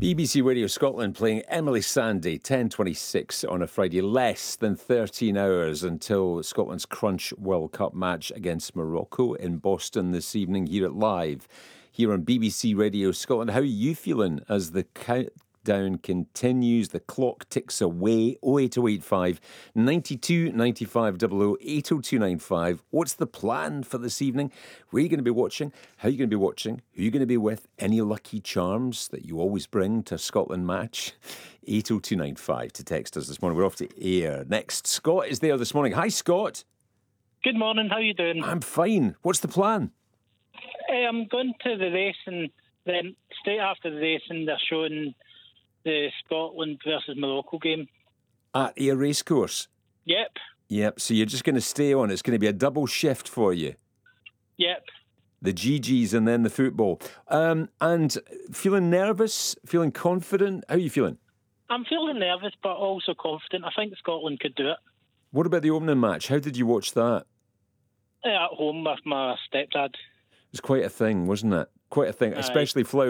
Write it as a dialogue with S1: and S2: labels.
S1: BBC Radio Scotland playing Emily Sandé, 10:26 on a Friday. Less than 13 hours until Scotland's Crunch World Cup match against Morocco in Boston this evening. Here at Live, here on BBC Radio Scotland. How are you feeling as the countdown continues? The clock ticks away. 08085 92 95 00 80295. What's the plan for this evening? Where are you going to be watching? How are you going to be watching? Who are you going to be with? Any lucky charms that you always bring to a Scotland match? 80295 to text us this morning. We're off to air. Next, Scott is there this morning. Hi, Scott.
S2: Good morning, how are you doing?
S1: I'm fine. What's the plan?
S2: I'm going to the race, and then straight after the race, and they're showing the Scotland versus Morocco game.
S1: At Ayr Racecourse?
S2: Yep.
S1: So you're just going to stay on. It's going to be a double shift for you.
S2: Yep.
S1: The GGs and then the football. And feeling nervous? Feeling confident? How are you feeling?
S2: I'm feeling nervous, but also confident. I think Scotland could do it.
S1: What about the opening match? How did you watch that?
S2: At home with my stepdad.
S1: It was quite a thing, wasn't it? Quite a thing, especially Flower.